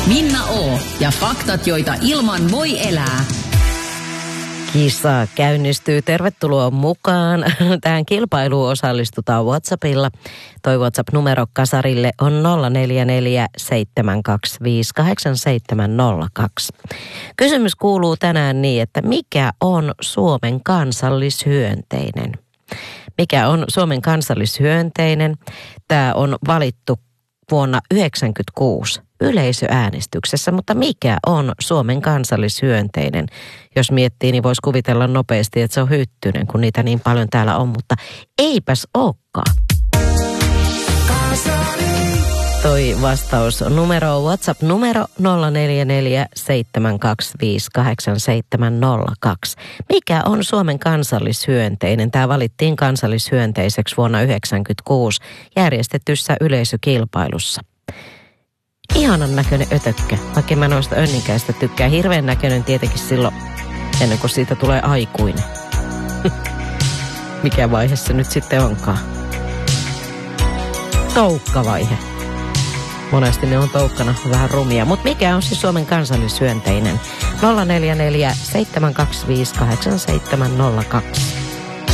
Minna O. ja faktat, joita ilman voi elää. Kisa käynnistyy. Tervetuloa mukaan. Tähän kilpailuun osallistutaan WhatsAppilla. Toi WhatsApp-numero kasarille on 0447258702. Kysymys kuuluu tänään niin, että mikä on Suomen kansallishyönteinen? Mikä on Suomen kansallishyönteinen? Tämä on valittu vuonna 1996 yleisöäänestyksessä, mutta mikä on Suomen kansallishyönteinen? Jos miettii, niin voisi kuvitella nopeasti, että se on hyttynen, kun niitä niin paljon täällä on, mutta eipäs olekaan. Toi vastausnumero on WhatsApp-numero 0447258702. Mikä on Suomen kansallishyönteinen? Tämä valittiin kansallishyönteiseksi vuonna 1996 järjestetyssä yleisökilpailussa. Ihanan näköinen ötökkä, vaikka mä noista önninkäistä tykkää. Hirveän näköinen tietenkin silloin, ennen kuin siitä tulee aikuinen. Mikä vaihe se nyt sitten onkaan? Toukkavaihe. Monesti ne on toukkana vähän rumia. Mutta mikä on siis Suomen kansallishyönteinen? 0447258702.